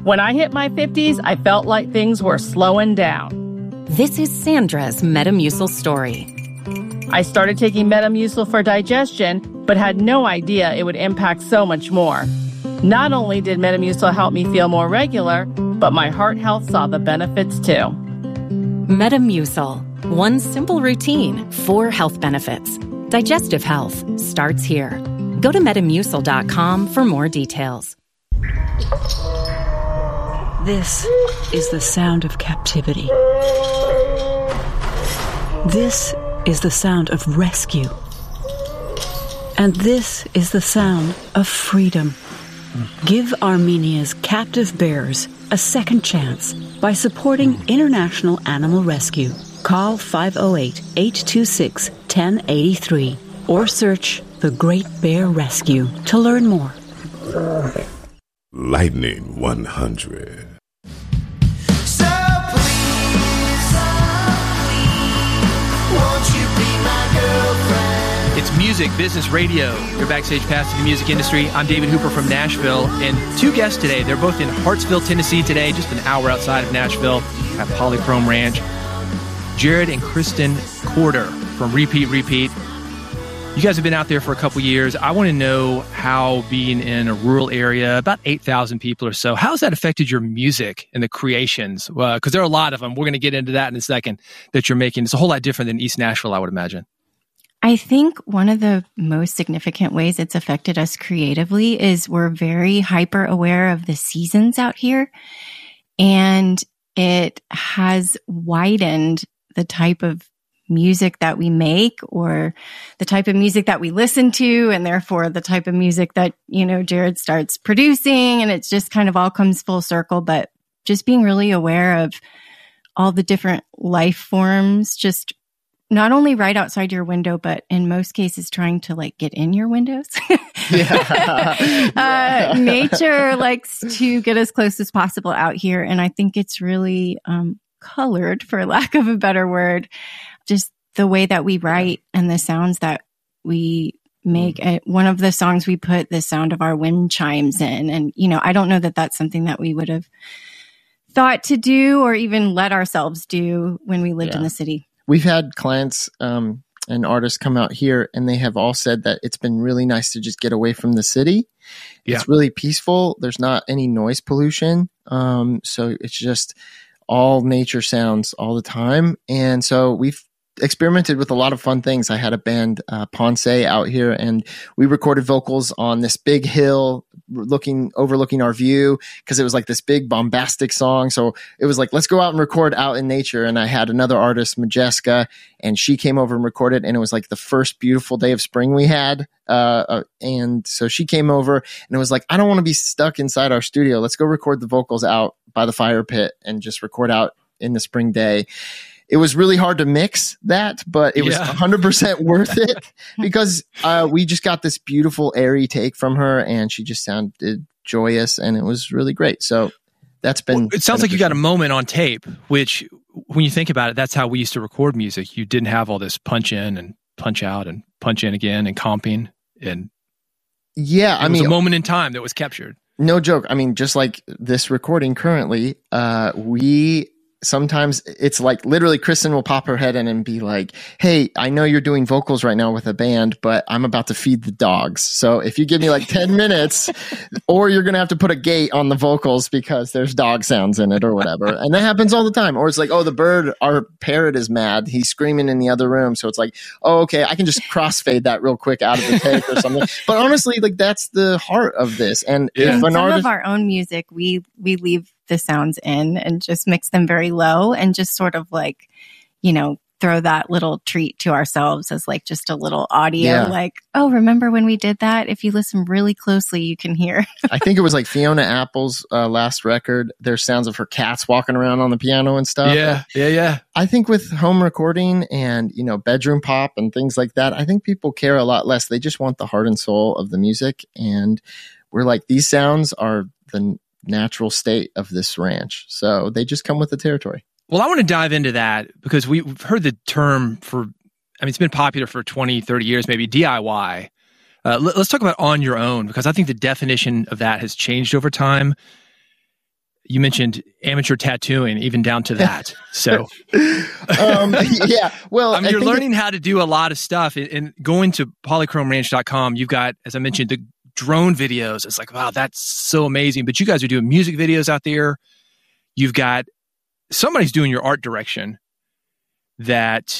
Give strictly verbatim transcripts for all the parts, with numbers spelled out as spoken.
When I hit my fifties, I felt like things were slowing down. This is Sandra's Metamucil story. I started taking Metamucil for digestion, but had no idea it would impact so much more. Not only did Metamucil help me feel more regular, but my heart health saw the benefits too. Metamucil. One simple routine, four health benefits. Digestive health starts here. Go to metamucil dot com for more details. This is the sound of captivity. This is the sound of rescue. And this is the sound of freedom. Give Armenia's captive bears a second chance by supporting International Animal Rescue. Call five oh eight, eight two six, one oh eight three or search The Great Bear Rescue to learn more. Lightning one hundred. So please, won't you be my girlfriend? It's music, business, radio. Your backstage pass to the music industry. I'm David Hooper from Nashville, and two guests today. They're both in Hartsville, Tennessee today, just an hour outside of Nashville at Polychrome Ranch. Jared and Kristen Corder from Repeat Repeat. You guys have been out there for a couple years. I want to know how being in a rural area, about eight thousand people or so, how has that affected your music and the creations? Because uh, there are a lot of them. We're going to get into that in a second that you're making. It's a whole lot different than East Nashville, I would imagine. I think one of the most significant ways it's affected us creatively is we're very hyper aware of the seasons out here. And it has widened the type of music that we make or the type of music that we listen to, and therefore the type of music that, you know, Jared starts producing, and it's just kind of all comes full circle. But just being really aware of all the different life forms, just not only right outside your window, but in most cases trying to like get in your windows. uh, nature likes to get as close as possible out here. And I think it's really um, colored, for lack of a better word, just the way that we write and the sounds that we make. Uh, one of the songs we put the sound of our wind chimes in. And, you know, I don't know that that's something that we would have thought to do or even let ourselves do when we lived yeah. in the city. We've had clients um, and artists come out here, and they have all said that it's been really nice to just get away from the city. Yeah. It's really peaceful. There's not any noise pollution. Um, so it's just all nature sounds all the time. And so we've experimented with a lot of fun things. I had a band, uh, Ponce, out here, and we recorded vocals on this big hill looking, overlooking our view, because it was like this big bombastic song. So it was like, let's go out and record out in nature. And I had another artist, Majeska, and she came over and recorded, and it was like the first beautiful day of spring we had. Uh, uh, and so she came over, and it was like, I don't want to be stuck inside our studio. Let's go record the vocals out by the fire pit and just record out in the spring day. It was really hard to mix that, but it was Yeah. one hundred percent worth it because uh, we just got this beautiful airy take from her, and she just sounded joyous, and it was really great. So that's been. Well, it sounds like you got a moment on tape, which when you think about it, that's how we used to record music. You didn't have all this punch in and punch out and punch in again and comping. And yeah, I it was mean, a moment in time that was captured. No joke. I mean, just like this recording currently, uh, we sometimes it's like literally Kristen will pop her head in and be like, hey, I know you're doing vocals right now with a band, but I'm about to feed the dogs. So if you give me like ten minutes, or you're going to have to put a gate on the vocals because there's dog sounds in it or whatever. And that happens all the time. Or it's like, oh, the bird, our parrot is mad. He's screaming in the other room. So it's like, oh, okay, I can just crossfade that real quick out of the tape or something. But honestly, like that's the heart of this. And Yeah. if In an some artist, of our own music, we we leave the sounds in and just mix them very low and just sort of like, you know, throw that little treat to ourselves as like just a little audio, Yeah. like, oh, remember when we did that? If you listen really closely, you can hear. I think it was like Fiona Apple's uh, last record. There's sounds of her cats walking around on the piano and stuff. Yeah, yeah, yeah. I think with home recording and, you know, bedroom pop and things like that, I think people care a lot less. They just want the heart and soul of the music. And we're like, these sounds are the natural state of this ranch. So they just come with the territory. Well, I want to dive into that because we've heard the term for, I mean, it's been popular for twenty, thirty years, maybe D I Y. Uh, let, let's talk about on your own, because I think the definition of that has changed over time. you mentioned amateur tattooing, even down to that. So, um, yeah, well, I mean, I you're think learning how to do a lot of stuff, and, and going to polychrome ranch dot com, you've got, as I mentioned, the drone videos. It's like, wow, that's so amazing. But you guys are doing music videos out there. You've got somebody's doing your art direction. That,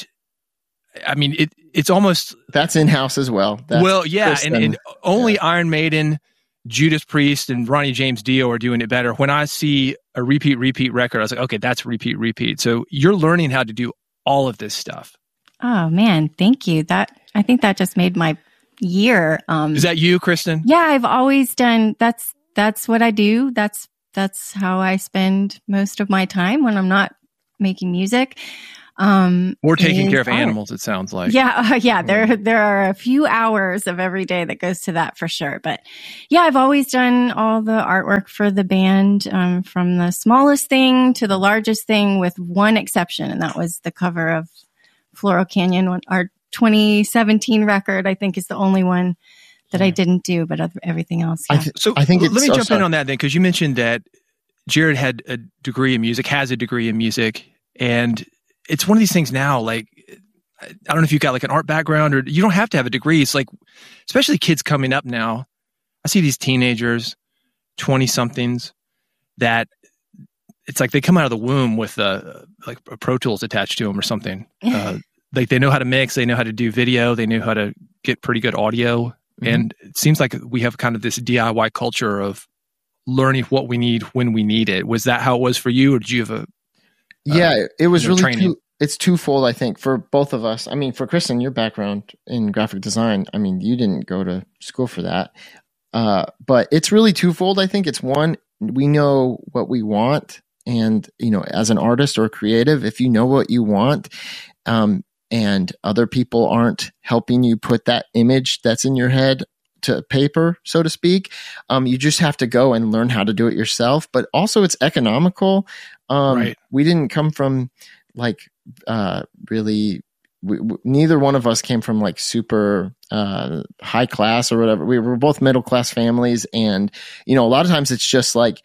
I mean, it it's almost that's in house as well. That's well, yeah, and, and only yeah. Iron Maiden, Judas Priest, and Ronnie James Dio are doing it better. When I see a repeat, repeat record, I was like, okay, that's repeat, repeat. So you're learning how to do all of this stuff. Oh man, thank you. That I think that just made my year. Um, Is that you, Kristen? Yeah, I've always done. That's that's what I do. That's that's how I spend most of my time when I'm not making music. Um, or taking care of oh, animals, it sounds like. Yeah, uh, yeah. There, there are a few hours of every day that goes to that for sure. But yeah, I've always done all the artwork for the band, um, from the smallest thing to the largest thing, with one exception, and that was the cover of Floral Canyon, our twenty seventeen record. I think is the only one that I didn't do, but other, everything else. Yeah. I th- so I think let me oh, jump sorry. in on that then, because you mentioned that Jared had a degree in music, has a degree in music, and it's one of these things now, like, I don't know if you've got like an art background, or you don't have to have a degree. It's like, especially kids coming up now, I see these teenagers, twenty somethings, that it's like they come out of the womb with uh, like a Pro Tools attached to them or something. Uh, like they know how to mix, they know how to do video, they know how to get pretty good audio. Mm-hmm. And it seems like we have kind of this D I Y culture of learning what we need when we need it. Was that how it was for you, or did you have a Yeah, uh, it was you know, really training? two, it's twofold, I think, for both of us. I mean, for Kristen, your background in graphic design, I mean, you didn't go to school for that. Uh, but it's really twofold, I think. It's one, we know what we want. And, you know, as an artist or creative, if you know what you want, um, and other people aren't helping you put that image that's in your head to paper, so to speak, um, you just have to go and learn how to do it yourself. But also it's economical. Um, Right. We didn't come from like, uh, really, we, we, neither one of us came from like super, uh, high class or whatever. We were both middle class families. And, you know, a lot of times it's just like,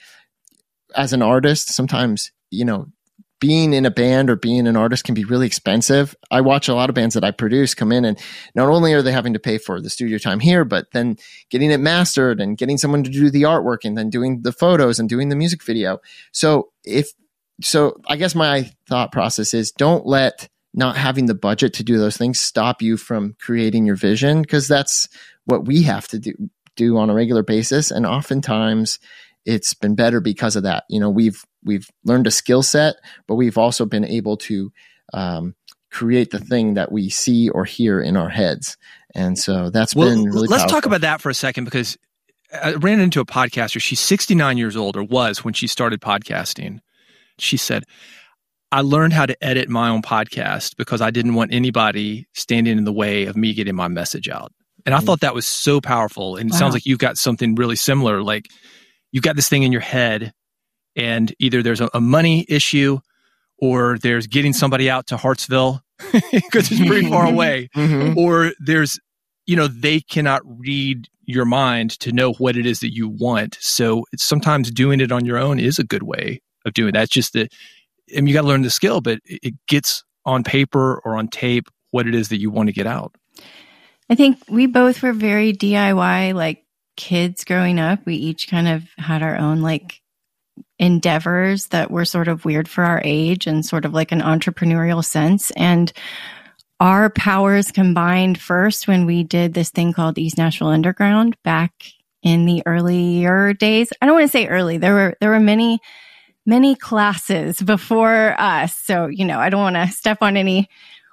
as an artist, sometimes, you know, being in a band or being an artist can be really expensive. I watch a lot of bands that I produce come in, and not only are they having to pay for the studio time here, but then getting it mastered and getting someone to do the artwork and then doing the photos and doing the music video. So if, so I guess my thought process is, don't let not having the budget to do those things stop you from creating your vision, because that's what we have to do, do on a regular basis. And oftentimes it's been better because of that. You know, we've, we've learned a skill set, but we've also been able to um, create the thing that we see or hear in our heads. And so that's well, been really let's powerful. talk about that for a second, because I ran into a podcaster. She's sixty-nine years old, or was when she started podcasting. She said, I learned how to edit my own podcast because I didn't want anybody standing in the way of me getting my message out. And I mm-hmm. thought that was so powerful. And it wow. sounds like you've got something really similar. Like, you've got this thing in your head, and either there's a, a money issue, or there's getting somebody out to Hartsville because it's pretty far away, Mm-hmm. or there's, you know, they cannot read your mind to know what it is that you want. So it's sometimes doing it on your own is a good way of doing that. It's just that, I mean, you got to learn the skill, but it gets on paper or on tape what it is that you want to get out. I think we both were very D I Y, like kids growing up. We each kind of had our own like endeavors that were sort of weird for our age and sort of like an entrepreneurial sense. And our powers combined first when we did this thing called East Nashville Underground back in the earlier days. I don't want to say early. There were, there were many, many classes before us. So, you know, I don't want to step on any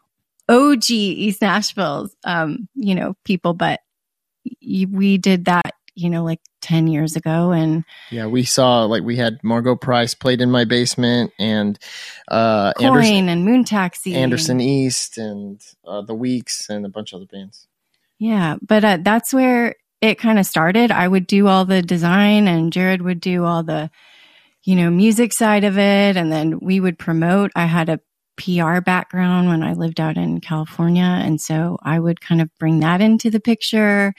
O G East Nashville, um, you know, people, but y- we did that, you know, like ten years ago. And yeah, we saw, like, we had Margot Price played in my basement, and uh, Coin Anderson, and Moon Taxi. Anderson and, East and uh, The Weeks and a bunch of other bands. Yeah. But uh, that's where it kind of started. I would do all the design, and Jared would do all the, you know, music side of it. And then we would promote. I had a P R background when I lived out in California. And so I would kind of bring that into the picture.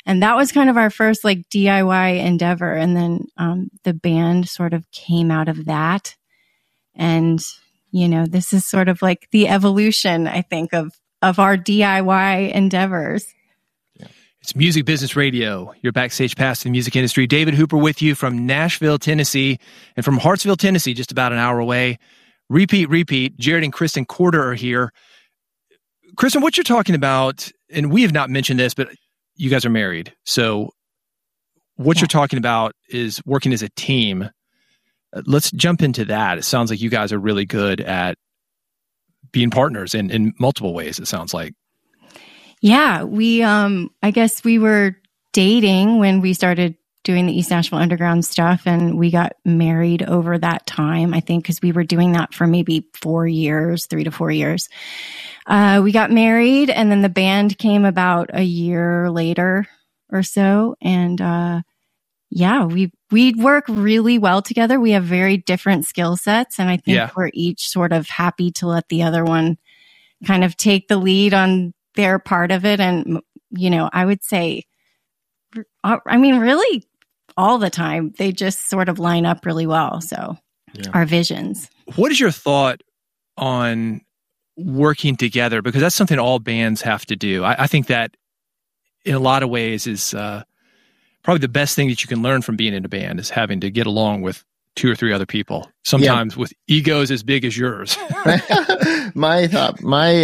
And that was kind of our first like D I Y endeavor. And then um, the band sort of came out of that. And, you know, this is sort of like the evolution, I think, of, of our D I Y endeavors. It's Music Business Radio. You're backstage pass in the music industry. David Hooper with you from Nashville, Tennessee, and from Hartsville, Tennessee, just about an hour away. Repeat, repeat. Jared and Kristen Corder are here. Kristen, what you're talking about, and we have not mentioned this, but you guys are married. So what yeah. you're talking about is working as a team. Let's jump into that. It sounds like you guys are really good at being partners in, in multiple ways, it sounds like. Yeah, we, um, I guess we were dating when we started doing the East Nashville Underground stuff, and we got married over that time, I think, because we were doing that for maybe four years, three to four years. Uh, we got married, and then the band came about a year later or so. And, uh, yeah, we, we work really well together. We have very different skill sets, and I think yeah. we're each sort of happy to let the other one kind of take the lead on their part of it. And, you know, I would say, I mean, really all the time, they just sort of line up really well. So yeah. our visions. What is your thought on working together? Because that's something all bands have to do. I, I think that in a lot of ways is uh, probably the best thing that you can learn from being in a band is having to get along with two or three other people, sometimes yeah. with egos as big as yours. my thought, my